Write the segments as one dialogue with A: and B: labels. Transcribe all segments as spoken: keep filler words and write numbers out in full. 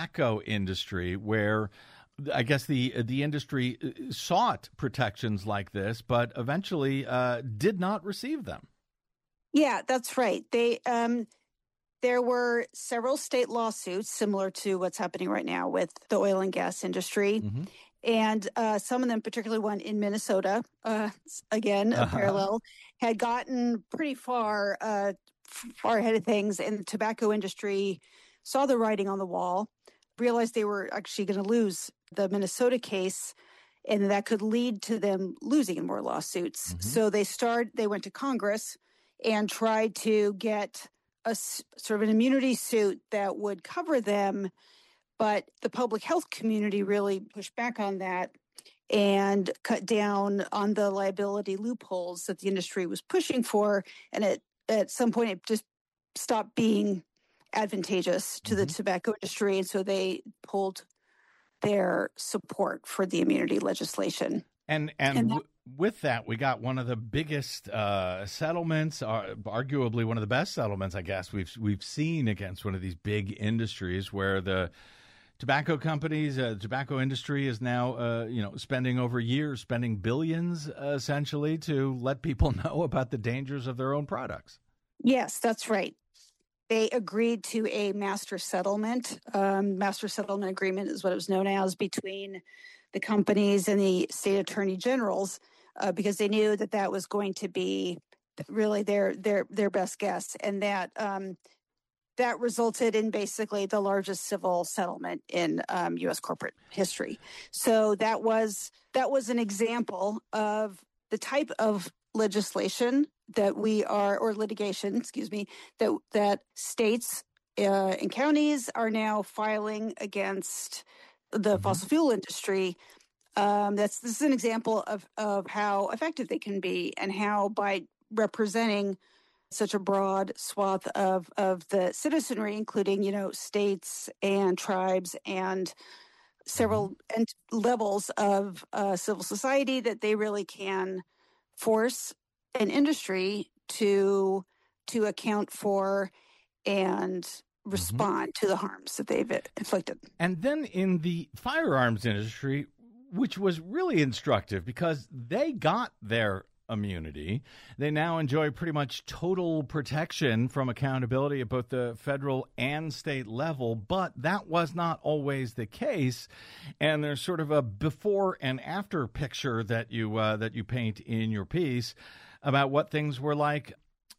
A: tobacco industry, where I guess the the industry sought protections like this, but eventually uh, did not receive them.
B: Yeah, that's right. They um, there were several state lawsuits similar to what's happening right now with the oil and gas industry. Mm-hmm. And uh, some of them, particularly one in Minnesota, uh, again, a uh-huh. parallel, had gotten pretty far, uh, far ahead of things. And the tobacco industry saw the writing on the wall, realized they were actually going to lose the Minnesota case, and that could lead to them losing more lawsuits. Mm-hmm. So they start, they went to Congress and tried to get a sort of an immunity suit that would cover them. But the public health community really pushed back on that and cut down on the liability loopholes that the industry was pushing for. And it, at some point, it just stopped being advantageous to mm-hmm. the tobacco industry. And so they pulled their support for the immunity legislation.
A: And and, and w- with that, we got one of the biggest uh, settlements, uh, arguably one of the best settlements, I guess, we've we've seen against one of these big industries where the tobacco companies, uh, tobacco industry is now, uh, you know, spending over years, spending billions, uh, essentially, to let people know about the dangers of their own products.
B: Yes, that's right. They agreed to a master settlement. Um, master settlement agreement is what it was known as between the companies and the state attorney generals, uh, because they knew that that was going to be really their their their best guess, and that um, that resulted in basically the largest civil settlement in um, U S corporate history. So that was that was an example of the type of legislation that we are, or litigation, excuse me, that that states uh, and counties are now filing against the mm-hmm. fossil fuel industry. Um, that's this is an example of of how effective they can be, and how by representing such a broad swath of of the citizenry, including, you know, states and tribes and several mm-hmm. ent- levels of uh, civil society, that they really can force an industry to to account for and respond mm-hmm. to the harms that they've inflicted.
A: And then in the firearms industry, which was really instructive because they got their immunity. They now enjoy pretty much total protection from accountability at both the federal and state level, but that was not always the case. And there's sort of a before and after picture that you uh, that you paint in your piece about what things were like.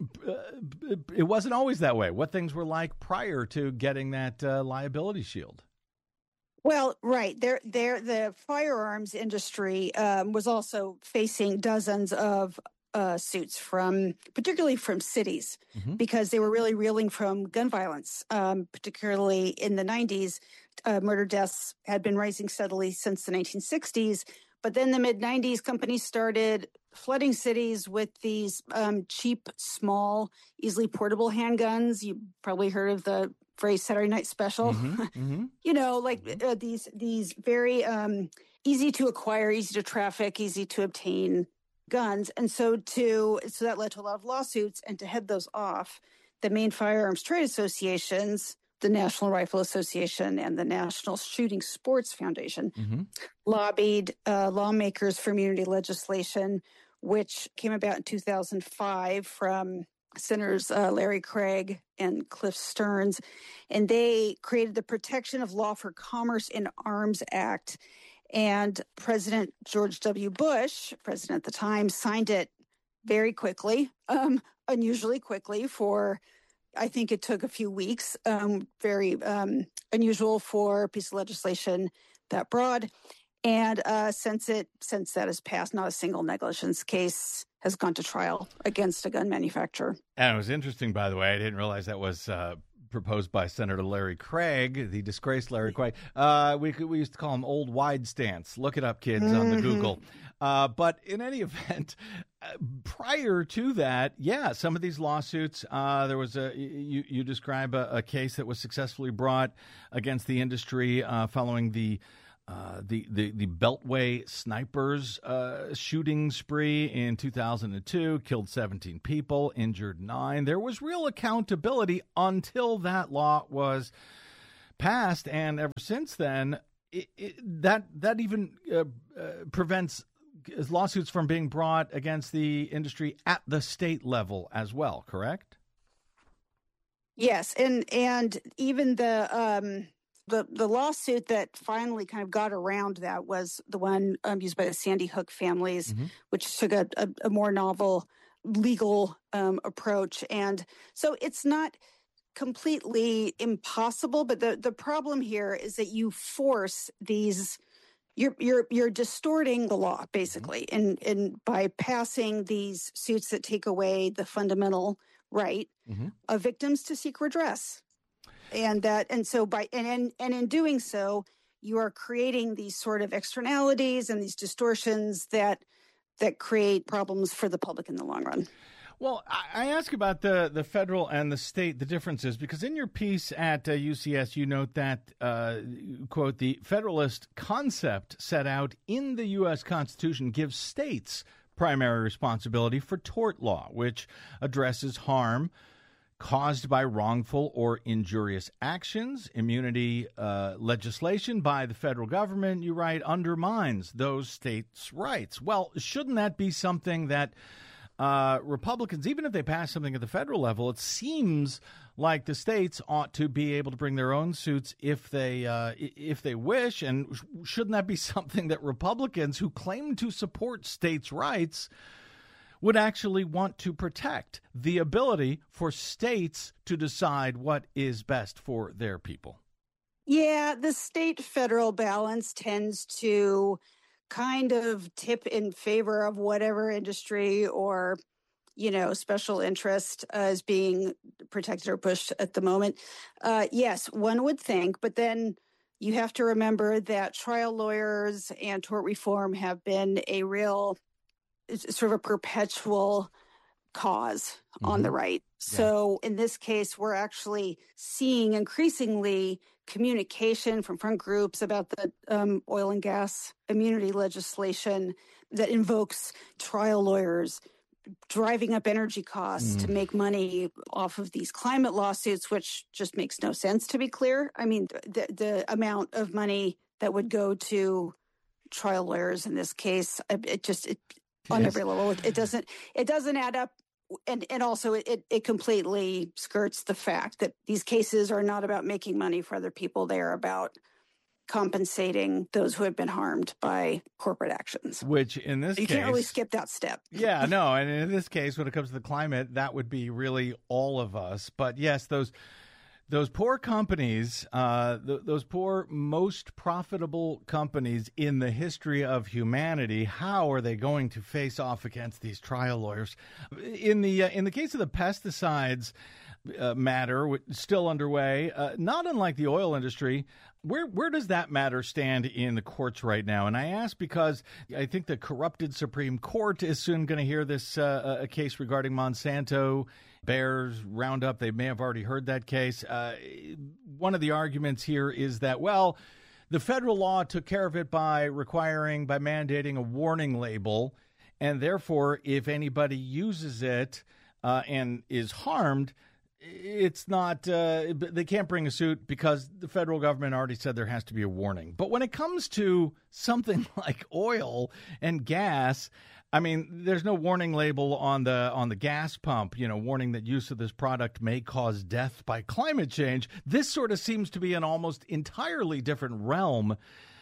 A: It wasn't always that way. What things were like prior to getting that uh, liability shield.
B: Well, right. There, there, the firearms industry um, was also facing dozens of uh, suits from, particularly from cities, mm-hmm. because they were really reeling from gun violence, um, particularly in the nineties. Uh, murder deaths had been rising steadily since the nineteen sixties. But then the mid nineties, companies started flooding cities with these um, cheap, small, easily portable handguns. You probably heard of the phrase Saturday Night Special. Mm-hmm, mm-hmm. You know, like uh, these these very um, easy to acquire, easy to traffic, easy to obtain guns. And so to so that led to a lot of lawsuits. And to head those off, the main firearms trade associations, the National Rifle Association and the National Shooting Sports Foundation, mm-hmm. lobbied uh, lawmakers for immunity legislation, which came about in two thousand five from Senators uh, Larry Craig and Cliff Stearns, and they created the Protection of Law for Commerce in Arms Act. And President George W. Bush, president at the time, signed it very quickly, um, unusually quickly for, I think it took a few weeks, um, very um, unusual for a piece of legislation that broad. And uh, since it since that has passed, not a single negligence case has gone to trial against a gun manufacturer.
A: And it was interesting, by the way, I didn't realize that was uh, proposed by Senator Larry Craig, the disgraced Larry Craig. Uh, we we used to call him Old Wide Stance. Look it up, kids, mm-hmm. on the Google. Uh, but in any event, uh, prior to that, yeah, some of these lawsuits, uh, there was a, you, you describe a, a case that was successfully brought against the industry uh, following the Uh, the, the, the Beltway snipers uh, shooting spree in two thousand two killed seventeen people, injured nine. There was real accountability until that law was passed, and ever since then, it, it, that that even uh, uh, prevents lawsuits from being brought against the industry at the state level as well, correct?
B: Yes, and and even the um, the the lawsuit that finally kind of got around that was the one um, used by the Sandy Hook families, mm-hmm. which took a, a, a more novel legal um, approach, and so it's not completely impossible. But the the problem here is that you force these. You're you're you're distorting the law basically, and mm-hmm. and by passing these suits that take away the fundamental right mm-hmm. of victims to seek redress, and that and so by and, and and in doing so, you are creating these sort of externalities and these distortions that that create problems for the public in the long run.
A: Well, I ask about the, the federal and the state, the differences, because in your piece at uh, U C S, you note that, uh, quote, the Federalist concept set out in the U S Constitution gives states primary responsibility for tort law, which addresses harm caused by wrongful or injurious actions. Immunity uh, legislation by the federal government, you write, undermines those states' rights. Well, shouldn't that be something that Uh, Republicans, even if they pass something at the federal level, it seems like the states ought to be able to bring their own suits if they uh, if they wish. And shouldn't that be something that Republicans who claim to support states' rights would actually want to protect, the ability for states to decide what is best for their people?
B: Yeah, the state-federal balance tends to kind of tip in favor of whatever industry or, you know, special interest uh, is being protected or pushed at the moment. Uh, yes, one would think, but then you have to remember that trial lawyers and tort reform have been a real sort of a perpetual cause mm-hmm. on the right. Yeah. So in this case, we're actually seeing increasingly communication from front groups about the um, oil and gas immunity legislation that invokes trial lawyers driving up energy costs mm. to make money off of these climate lawsuits, which just makes no sense, to be clear. I mean, the, the amount of money that would go to trial lawyers in this case, it just it, on yes. every level, it doesn't it doesn't add up. And and also it, it completely skirts the fact that these cases are not about making money for other people. They are about compensating those who have been harmed by corporate actions.
A: Which in this
B: you
A: case... You
B: can't really skip that step.
A: Yeah, no. And in this case, when it comes to the climate, that would be really all of us. But yes, those... Those poor companies, uh, th- those poor, most profitable companies in the history of humanity, how are they going to face off against these trial lawyers? In the uh, in the case of the pesticides uh, matter, which is still underway, uh, not unlike the oil industry, where where does that matter stand in the courts right now? And I ask because I think the corrupted Supreme Court is soon going to hear this uh, a case regarding Monsanto. Bayer's Roundup, they may have already heard that case. Uh, one of the arguments here is that, well, the federal law took care of it by requiring, by mandating a warning label, and therefore, if anybody uses it uh, and is harmed, it's not, uh, they can't bring a suit because the federal government already said there has to be a warning. But when it comes to something like oil and gas, I mean, there's no warning label on the on the gas pump, you know, warning that use of this product may cause death by climate change. This sort of seems to be an almost entirely different realm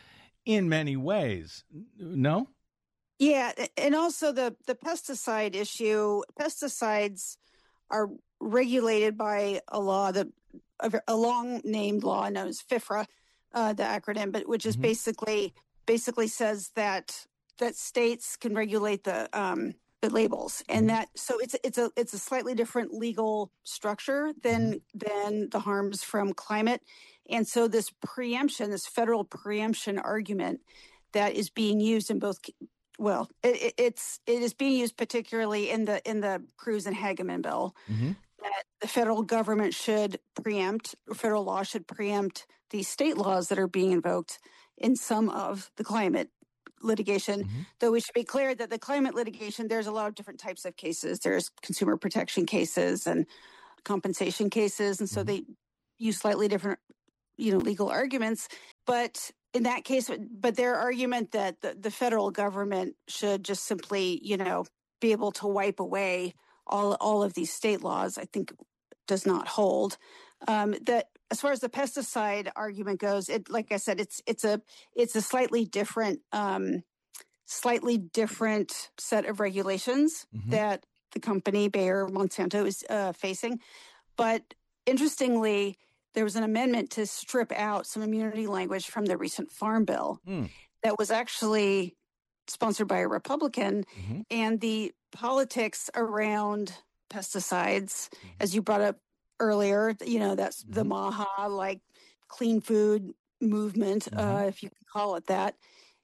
A: in many ways. No?
B: Yeah, and also the, the pesticide issue, pesticides are regulated by a law, that a long-named law known as FIFRA, uh, the acronym, but which is mm-hmm. basically basically says that that states can regulate the um, the labels, and that so it's it's a it's a slightly different legal structure than than the harms from climate, and so this preemption, this federal preemption argument that is being used in both, well, it, it's it is being used particularly in the in the Cruz and Hageman bill, mm-hmm. that the federal government should preempt, federal law should preempt the state laws that are being invoked in some of the climate litigation, mm-hmm. though we should be clear that the climate litigation, there's a lot of different types of cases. There's consumer protection cases and compensation cases. And so mm-hmm. they use slightly different, you know, legal arguments. But in that case, but their argument that the, the federal government should just simply, you know, be able to wipe away all all of these state laws, I think does not hold. Um, that as far as the pesticide argument goes, it, like I said, it's it's a it's a slightly different, um, slightly different set of regulations mm-hmm. that the company Bayer Monsanto is uh, facing. But interestingly, there was an amendment to strip out some immunity language from the recent Farm Bill mm. that was actually sponsored by a Republican. Mm-hmm. And the politics around pesticides, mm-hmm. as you brought up earlier, you know, that's mm-hmm. the MAHA, like clean food movement, mm-hmm. uh, if you can call it that,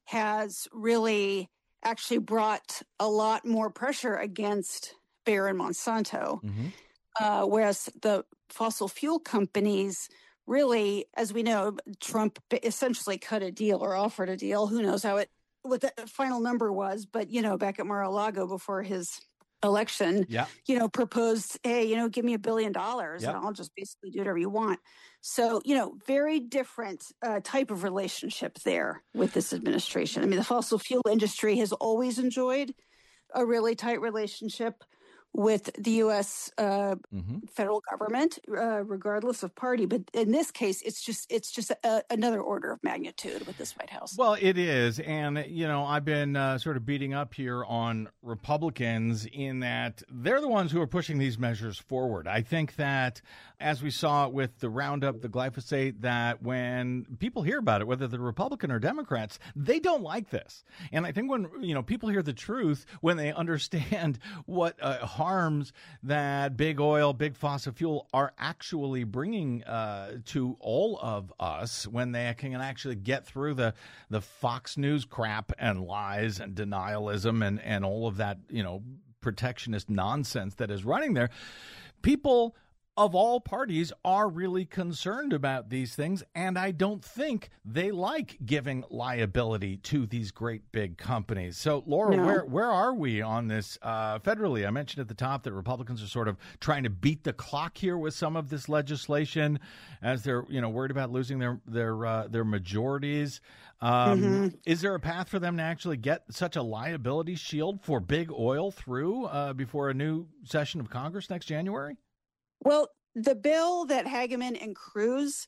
B: has really actually brought a lot more pressure against Bayer and Monsanto. Mm-hmm. Uh, whereas the fossil fuel companies really, as we know, Trump essentially cut a deal or offered a deal. Who knows how it, what the final number was, but, you know, back at Mar-a-Lago before his election, yeah. you know, proposed, hey, you know, give me a billion dollars yep. and I'll just basically do whatever you want. So, you know, very different uh, type of relationship there with this administration. I mean, the fossil fuel industry has always enjoyed a really tight relationship with the U S uh, mm-hmm. federal government, uh, regardless of party. But in this case, it's just it's just a, another order of magnitude with this White House.
A: Well, it is. And, you know, I've been uh, sort of beating up here on Republicans in that they're the ones who are pushing these measures forward. I think that, as we saw with the Roundup, the glyphosate, that when people hear about it, whether they're Republican or Democrats, they don't like this. And I think when, you know, people hear the truth, when they understand what uh, harms that big oil, big fossil fuel are actually bringing uh, to all of us, when they can actually get through the, the Fox News crap and lies and denialism and, and all of that, you know, protectionist nonsense that is running there, people of all parties are really concerned about these things, and I don't think they like giving liability to these great big companies. So, Laura, no. where where are we on this uh, federally? I mentioned at the top that Republicans are sort of trying to beat the clock here with some of this legislation, as they're you know worried about losing their their uh, their majorities. Um, mm-hmm. Is there a path for them to actually get such a liability shield for big oil through uh, before a new session of Congress next January?
B: Well, the bill that Hageman and Cruz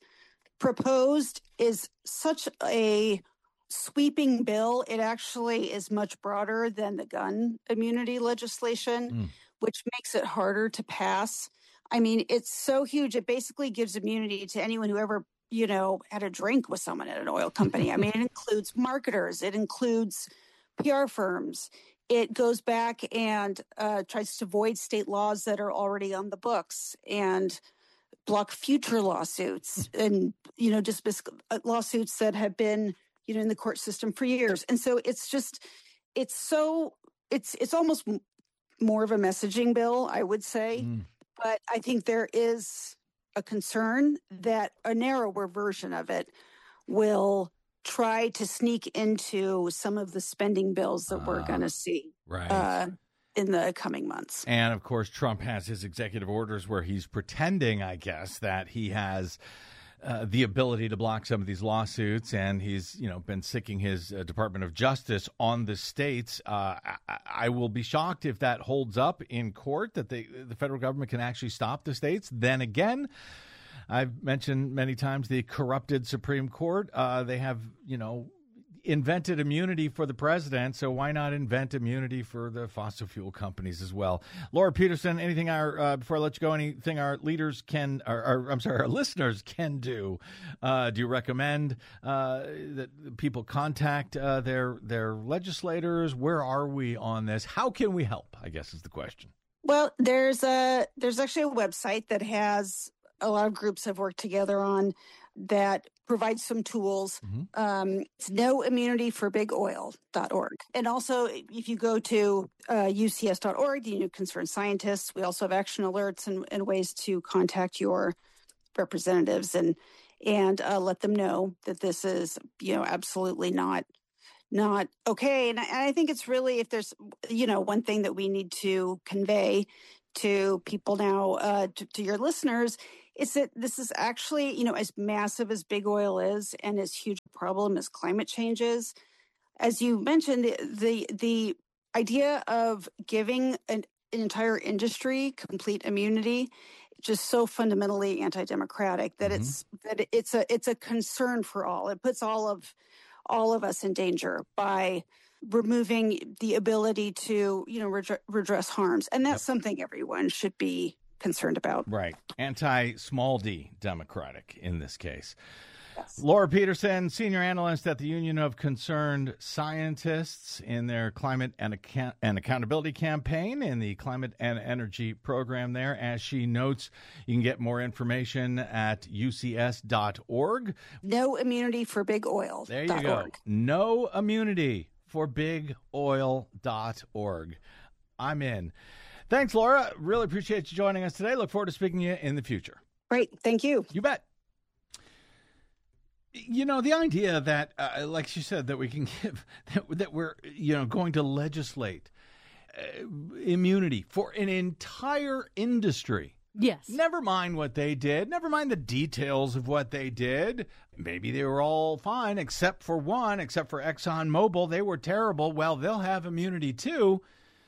B: proposed is such a sweeping bill. It actually is much broader than the gun immunity legislation, mm. which makes it harder to pass. I mean, it's so huge. It basically gives immunity to anyone who ever, you know, had a drink with someone at an oil company. I mean, it includes marketers. It includes P R firms. It goes back and uh, tries to void state laws that are already on the books and block future lawsuits and, you know, just lawsuits that have been, you know, in the court system for years. And so it's just, it's so, it's, it's almost more of a messaging bill, I would say. Mm. But I think there is a concern that a narrower version of it will try to sneak into some of the spending bills that uh, we're going to see
A: right.
B: uh, in the coming months.
A: And, of course, Trump has his executive orders where he's pretending, I guess, that he has uh, the ability to block some of these lawsuits, and he's, you know, been sicking his uh, Department of Justice on the states. Uh, I, I will be shocked if that holds up in court, that they, the federal government can actually stop the states. Then again, I've mentioned many times the corrupted Supreme Court. Uh, they have, you know, invented immunity for the president, so why not invent immunity for the fossil fuel companies as well? Laura Peterson, anything our uh, before I let you go, anything our leaders can, or, or I'm sorry, our listeners can do? Uh, do you recommend uh, that people contact uh, their their legislators? Where are we on this? How can we help, I guess is the question.
B: Well, there's a there's actually a website that has a lot of groups have worked together on that provides some tools. Mm-hmm. Um, it's no immunity for big oil dot org. And also, if you go to uh, U C S dot org, the Union of Concerned Scientists, we also have action alerts and, and ways to contact your representatives and and uh, let them know that this is, you know, absolutely not not okay. And I, and I think it's really, if there's, you know, one thing that we need to convey to people now, uh, to, to your listeners, is that this is actually, you know, as massive as big oil is and as huge a problem as climate change is. As you mentioned, the the, the idea of giving an, an entire industry complete immunity just so fundamentally anti-democratic that mm-hmm. it's that it's a it's a concern for all. It puts all of all of us in danger by removing the ability to, you know, redress, redress harms, and that's yep. something everyone should be concerned about.
A: Right, anti-small d democratic in this case. Yes. Laura Peterson, senior analyst at the Union of Concerned Scientists, in their climate and, account- and accountability campaign in the climate and energy program there. As she notes, you can get more information at U C S dot org.
B: No immunity for big oil.
A: There you go.
B: Org.
A: No immunity for big oil dot org. I'm in. Thanks, Laura. Really appreciate you joining us today. Look forward to speaking to you in the future.
B: Great. Thank you.
A: You bet. You know, the idea that, uh, like she said, that we can give, that, that we're, you know, going to legislate uh, immunity for an entire industry.
C: Yes.
A: Never mind what they did. Never mind the details of what they did. Maybe they were all fine, except for one, except for ExxonMobil. They were terrible. Well, they'll have immunity too,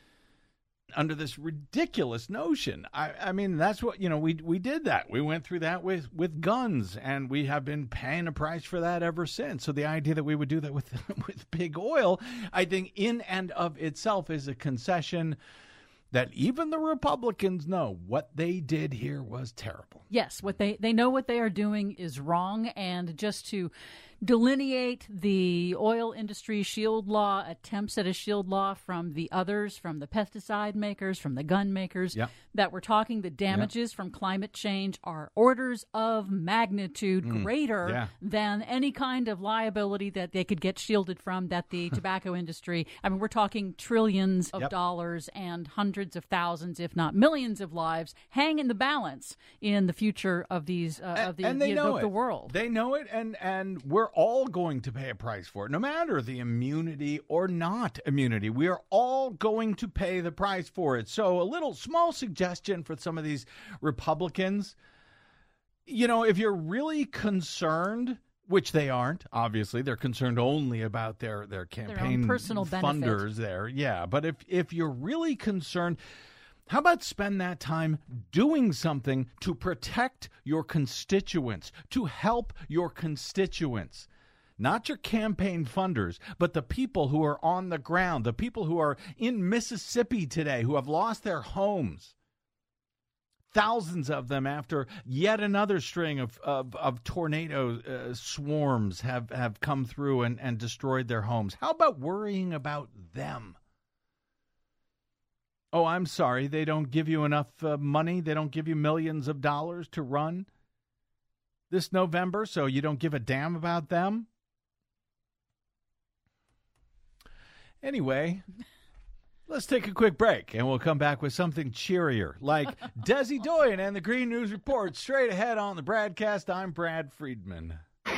A: under this ridiculous notion. I, I mean, that's what, you know, we we did that. We went through that with, with guns, and we have been paying a price for that ever since. So the idea that we would do that with with big oil, I think in and of itself is a concession that even the Republicans know what they did here was terrible.
C: Yes, what they, they know what they are doing is wrong, and just to delineate the oil industry shield law, attempts at a shield law from the others, from the pesticide makers, from the gun makers,
A: yep.
C: that we're talking the damages yep. from climate change are orders of magnitude mm. greater
A: yeah.
C: than any kind of liability that they could get shielded from that the tobacco industry. I mean, we're talking trillions of
A: yep.
C: dollars and hundreds of thousands, if not millions of lives hang in the balance in the future of these uh,
A: and,
C: of the,
A: and they
C: the,
A: know
C: the,
A: it.
C: the world.
A: They know it, and, and we're all going to pay a price for it, no matter the immunity or not immunity. We are all going to pay the price for it. So a little small suggestion for some of these Republicans, you know, if you're really concerned, which they aren't, obviously, they're concerned only about their, their campaign
C: their personal
A: funders
C: benefit.
A: there. Yeah, but if, if you're really concerned, how about spend that time doing something to protect your constituents, to help your constituents? Not your campaign funders, but the people who are on the ground, the people who are in Mississippi today, who have lost their homes. Thousands of them after yet another string of, of, of tornado uh, swarms have, have come through and, and destroyed their homes. How about worrying about them? Oh, I'm sorry, they don't give you enough uh, money? They don't give you millions of dollars to run this November, so you don't give a damn about them? Anyway, let's take a quick break, and we'll come back with something cheerier, like Desi Doyen and the Green News Report. Straight ahead on the Bradcast, I'm Brad Friedman.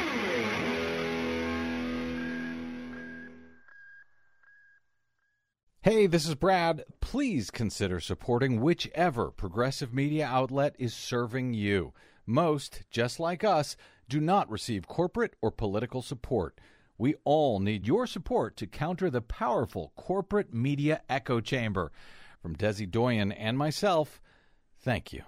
A: Hey, this is Brad. Please consider supporting whichever progressive media outlet is serving you. Most, just like us, do not receive corporate or political support. We all need your support to counter the powerful corporate media echo chamber. From Desi Doyen and myself, thank you.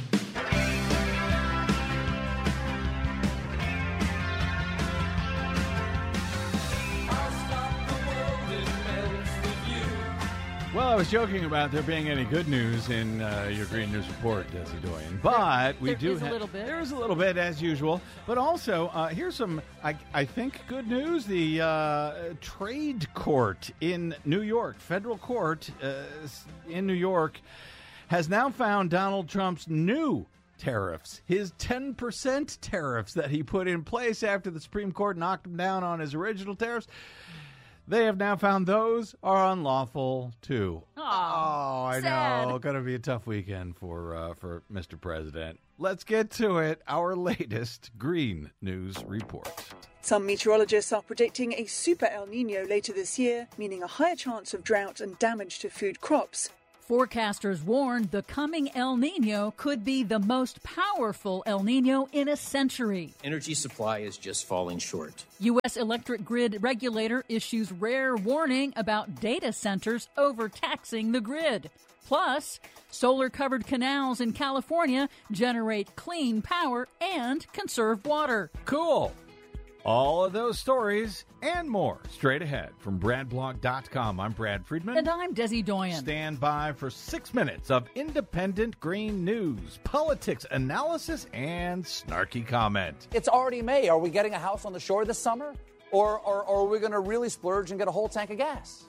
A: Well, I was joking about there being any good news in uh, your Green News Report, Desi Doyen, but we
C: there
A: do
C: is
A: ha-
C: a little bit.
A: There is a little bit, as usual. But also, uh, here's some, I, I think, good news. The uh, trade court in New York, federal court uh, in New York, has now found Donald Trump's new tariffs, his ten percent tariffs that he put in place after the Supreme Court knocked him down on his original tariffs. They have now found those are unlawful, too.
C: Aww,
A: oh, I
C: sad.
A: know. Going to be a tough weekend for uh, for Mister President. Let's get to it. Our latest Green News Report.
D: Some meteorologists are predicting a super El Nino later this year, meaning a higher chance of drought and damage to food crops.
C: Forecasters warned the coming El Nino could be the most powerful El Nino in a century.
E: Energy supply is just falling short.
C: U S electric grid regulator issues rare warning about data centers overtaxing the grid. Plus, solar-covered canals in California generate clean power and conserve water.
A: Cool. All of those stories and more straight ahead from brad blog dot com. I'm Brad Friedman.
C: And I'm Desi Doyen.
A: Stand by for six minutes of independent green news, politics, analysis, and snarky comment.
F: It's already May. Are we getting a house on the shore this summer? Or, or, or are we going to really splurge and get a whole tank of gas?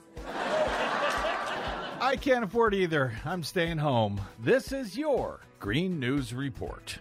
A: I can't afford either. I'm staying home. This is your Green News Report.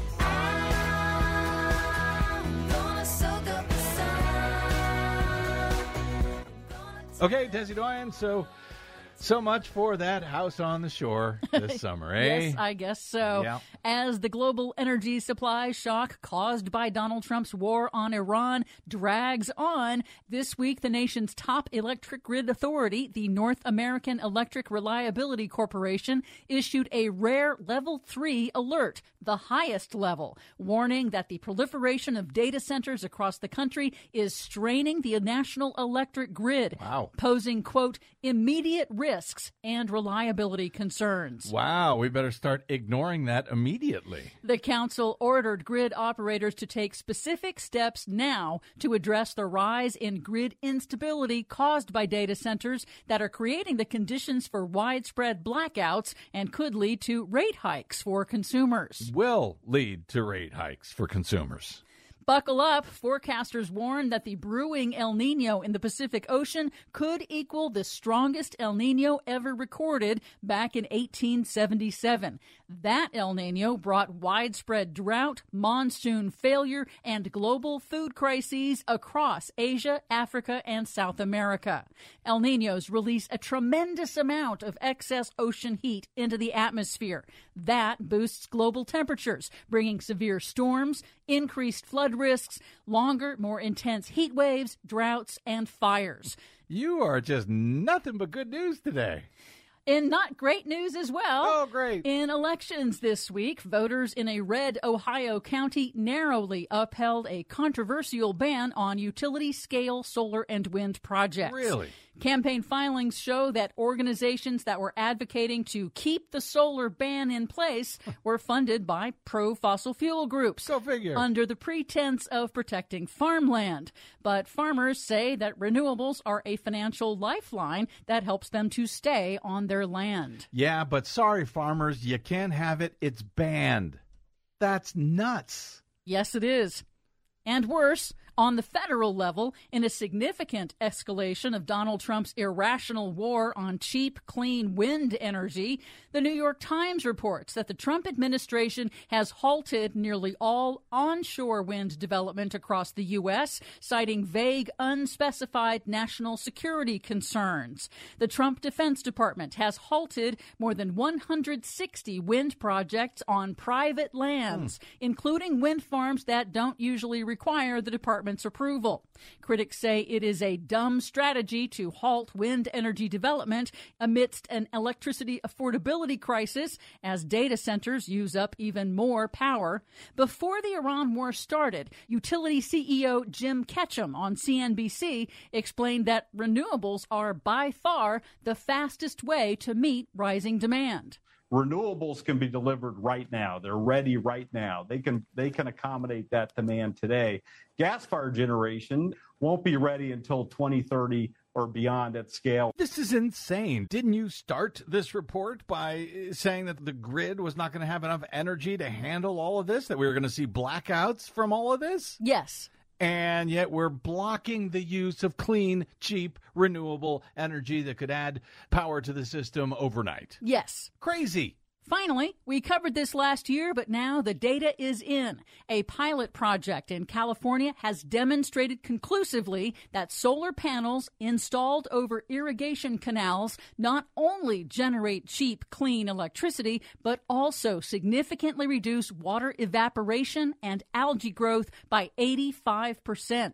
A: Okay, Desi Doyen, so so much for that house on the shore this summer, eh?
C: Yes, I guess so.
A: Yeah.
C: As the global energy supply shock caused by Donald Trump's war on Iran drags on, this week the nation's top electric grid authority, the North American Electric Reliability Corporation, issued a rare level three alert, the highest level, warning that the proliferation of data centers across the country is straining the national electric grid,
A: wow.
C: posing, quote, immediate risks and reliability concerns.
A: Wow, we better start ignoring that immediately.
C: The council ordered grid operators to take specific steps now to address the rise in grid instability caused by data centers that are creating the conditions for widespread blackouts and could lead to rate hikes for consumers.
A: Will lead to rate hikes for consumers.
C: Buckle up. Forecasters warn that the brewing El Nino in the Pacific Ocean could equal the strongest El Nino ever recorded back in eighteen seventy-seven. That El Nino brought widespread drought, monsoon failure, and global food crises across Asia, Africa, and South America. El Ninos release a tremendous amount of excess ocean heat into the atmosphere. That boosts global temperatures, bringing severe storms, increased flood risks, longer, more intense heat waves, droughts, and fires.
A: You are just nothing but good news today.
C: In not great news as well.
A: Oh, great.
C: In elections this week, voters in a red Ohio county narrowly upheld a controversial ban on utility-scale solar and wind projects.
A: Really?
C: Campaign filings show that organizations that were advocating to keep the solar ban in place were funded by pro-fossil fuel groups.
A: Go figure.
C: Under the pretense of protecting farmland. But farmers say that renewables are a financial lifeline that helps them to stay on their land.
A: Yeah, but sorry, farmers, you can't have it. It's banned. That's nuts.
C: Yes, it is. And worse, on the federal level, in a significant escalation of Donald Trump's irrational war on cheap, clean wind energy, the New York Times reports that the Trump administration has halted nearly all onshore wind development across the U S, citing vague, unspecified national security concerns. The Trump Defense Department has halted more than one hundred sixty wind projects on private lands, mm. including wind farms that don't usually require the department's approval. Critics say it is a dumb strategy to halt wind energy development amidst an electricity affordability crisis as data centers use up even more power. Before the Iran war started, utility C E O Jim Ketchum on C N B C explained that renewables are by far the fastest way to meet rising demand.
G: Renewables can be delivered right now. They're ready right now. They can they can accommodate that demand today. Gas-fired generation won't be ready until twenty thirty or beyond at scale.
A: This is insane. Didn't you start this report by saying that the grid was not going to have enough energy to handle all of this, that we were going to see blackouts from all of this?
C: Yes.
A: And yet we're blocking the use of clean, cheap, renewable energy that could add power to the system overnight.
C: Yes.
A: Crazy.
C: Finally, we covered this last year, but now the data is in. A pilot project in California has demonstrated conclusively that solar panels installed over irrigation canals not only generate cheap, clean electricity, but also significantly reduce water evaporation and algae growth by eighty-five percent.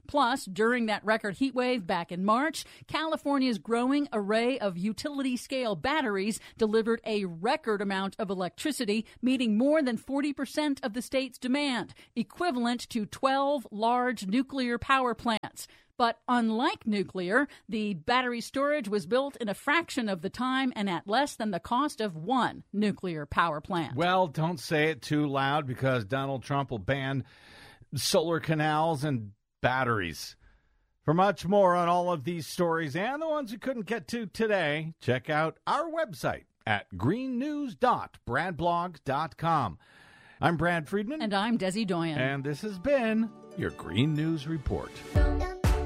C: Plus, during that record heat wave back in March, California's growing array of utility-scale batteries delivered a record amount of electricity, meeting more than forty percent of the state's demand, equivalent to twelve large nuclear power plants. But unlike nuclear, the battery storage was built in a fraction of the time and at less than the cost of one nuclear power plant.
A: Well, don't say it too loud because Donald Trump will ban solar canals and batteries. For much more on all of these stories and the ones we couldn't get to today, check out our website at green news dot brad blog dot com. I'm Brad Friedman.
C: And I'm Desi Doyen.
A: And this has been your Green News Report.